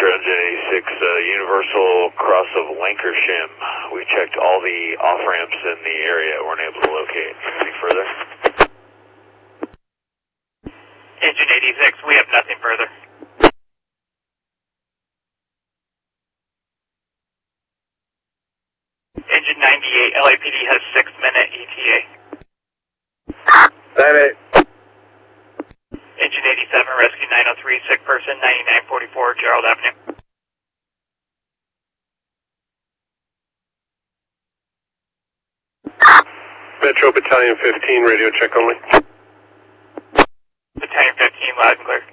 Metro J6, Universal cross of Lancashire. We checked all the off-ramps in the area, weren't able to locate. Anything further? Engine 86, we have nothing further. Engine 98, LAPD has 6-minute ETA. That it. Engine 87, rescue 903, sick person, 9944 Gerald Avenue. Metro Battalion 15, radio check only. Battalion 15, loud and clear.